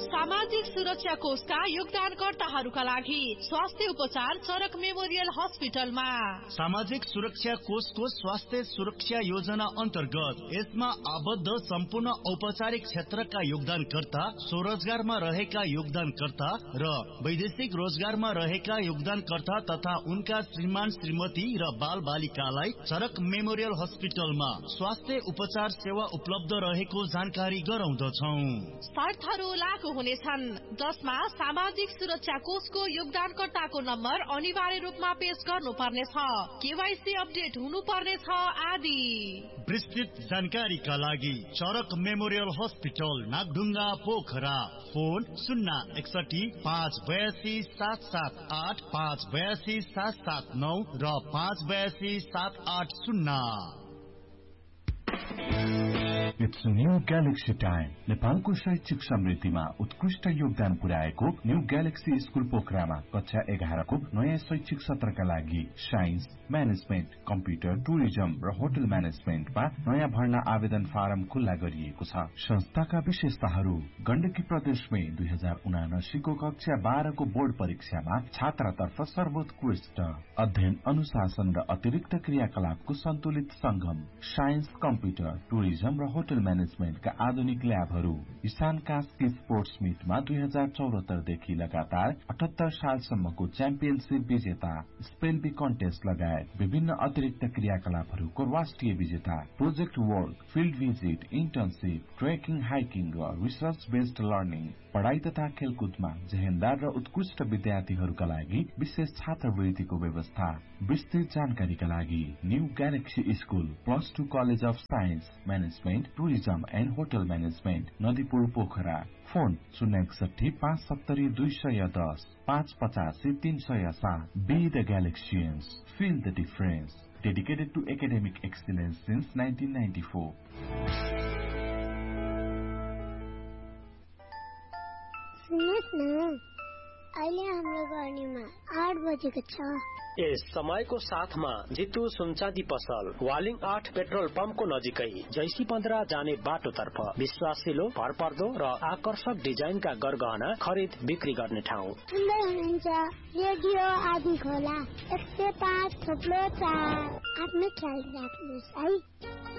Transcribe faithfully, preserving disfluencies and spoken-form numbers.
सामाजिक सुरक्षा कोषका योगदानकर्ताहरूका लागि स्वास्थ्य उपचार चरक मेमोरियल हस्पिटलमा। सामाजिक सुरक्षा कोषको स्वास्थ्य सुरक्षा योजना अन्तर्गत यसमा आबद्ध सम्पूर्ण औपचारिक क्षेत्रका योगदानकर्ता, स्वरोजगारमा रहेका योगदानकर्ता र वैदेशिक रोजगारमा रहेका योगदानकर्ता तथा उनका श्रीमान श्रीमती र बाल बालिकालाई चरक मेमोरियल हस्पिटलमा स्वास्थ्य उपचार सेवा उपलब्ध रहेको जानकारी गराउँदछौं। शर्तहरू लागू हुनेछन्, जसमा सामाजिक सुरक्षा कोषको योगदानकर्ताको नम्बर अनिवार्य रूपमा पेश गर्नुपर्नेछ, केवाईसी अपडेट हुनुपर्नेछ आदि। विस्तृत जानकारीका लागि चरक memorial hospital Nagdhunga Pokhara, phone शून्य एकसठी पाँच बयासी सात सात आठ, पाँच बयासी सात सात नौ र पाँच बयासी सात आठ शून्य। It's New Galaxy Time. नेपालको शैक्षिक समृद्धिमा उत्कृष्ट योगदान पुर्याएको न्यू ग्यालेक्सी स्कूल पोखरामा कक्षा एघारको नयाँ शैक्षिक सत्रका लागि साइन्स, म्यानेजमेन्ट, कम्प्युटर, टुरिज्म र होटल म्यानेजमेन्टमा नयाँ भर्ना आवेदन फारम खुल्ला गरिएको छ। संस्थाका विशेषताहरू: गण्डकी प्रदेशमै दुई हजार उनासीको कक्षा बाह्रको बोर्ड परीक्षामा छात्रतर्फ सर्वोत्कृष्ट अध्ययन, अनुशासन र अतिरिक्त क्रियाकलापको सन्तुलित संगम, साइन्स, कम्प्युटर, टुरिज्म र होटल म्यानेजमेन्टका आधुनिक ल्याबहरू, इशान कास्की स्पोर्ट्स मिटमा दुई हजार चौरात्तरदेखि लगातार अठहत्तर सालसम्मको च्याम्पियनशिप विजेता, स्पेलबी कन्टेस्ट लगायत विभिन्न अतिरिक्त क्रियाकलापहरूको राष्ट्रिय विजेता, project work, field visit, internship, trekking, hiking र रिसर्च बेस्ड लर्निङ, पढ़ाई तथा खेलकुदमा जेहेन्दार र उत्कृष्ट विद्यार्थीहरूका लागि विशेष छात्रवृत्तिको व्यवस्था। विस्तृत जानकारीका लागि new galaxy school, plus two college of science, management, tourism and hotel management, Nadipur Pokhara. Phone शून्य एकसठी पाँच सत्तरी दुई सय दस, पाँच पचासी तीन सय सात। Be the ग्यालेक्सियन्स, feel the difference. Dedicated to academic excellence since nineteen ninety-four. सुन्नुहोस् न, अहिले हाम्रो गर्नीमा आठ बजेको छ। यस समयको साथमा जितु सुनचाँदी पसल वालिङ आठ पेट्रोल पम्पको नजिकै जैसी पन्ध्र जाने बाटोतर्फ विश्वासिलो, भरपर्दो र आकर्षक डिजाइनका गरगहना खरिद बिक्री गर्ने ठाउँ। सुन्दै हुनुहुन्छ रेडियो आदि खोला एक सय पाँच थोप्लो चार। आफ्नो ख्याल राख्नुहोस् है।